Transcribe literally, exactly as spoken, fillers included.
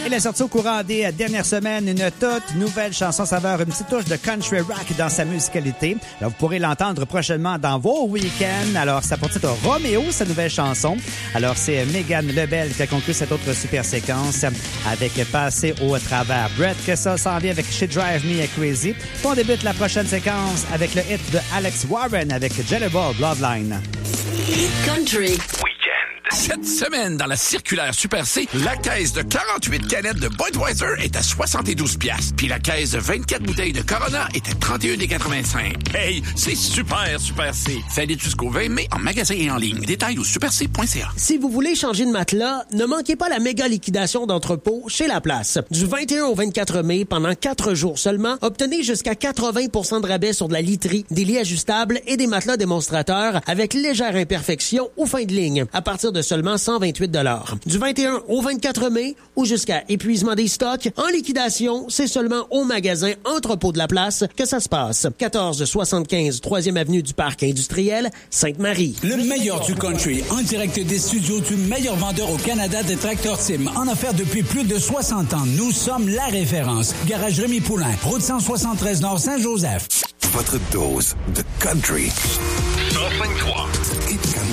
Il est sorti au courant des dernières semaines une toute nouvelle chanson saveur, une petite touche de country rock dans sa musicalité. Alors, vous pourrez l'entendre prochainement dans vos week-ends. Alors, ça porte titre Roméo, sa nouvelle chanson. Alors, c'est Megan Lebel qui a conclu cette autre super séquence avec Passer au travers. Brett, que ça s'en vient avec She Drive Me Crazy. On débute la prochaine séquence avec le hit de Alex Warren avec Jellerball Bloodline. Country. Cette semaine, dans la circulaire Super C, la caisse de quarante-huit canettes de Budweiser est à soixante-douze piastres. Puis la caisse de vingt-quatre bouteilles de Corona est à trente et un quatre-vingt-cinq. Hey, c'est super, Super C. Ça aide jusqu'au vingt mai en magasin et en ligne. Détails au super c point c a. Si vous voulez changer de matelas, ne manquez pas la méga liquidation d'entrepôt chez La Place. Du vingt et un au vingt-quatre mai, pendant quatre jours seulement, obtenez jusqu'à quatre-vingts pour cent de rabais sur de la literie, des lits ajustables et des matelas démonstrateurs avec légère imperfection ou fin de ligne, à partir de seulement cent vingt-huit dollars. Du vingt et un au vingt-quatre mai ou jusqu'à épuisement des stocks, en liquidation, c'est seulement au magasin Entrepôt de La Place que ça se passe. quatorze soixante-quinze troisième avenue du Parc industriel, Sainte-Marie. Le meilleur du country, en direct des studios du meilleur vendeur au Canada de Tractor Tim, en offert depuis plus de soixante ans. Nous sommes la référence. Garage Rémi Poulain, route cent soixante-treize Nord Saint-Joseph. Votre dose de country. cent vingt-trois.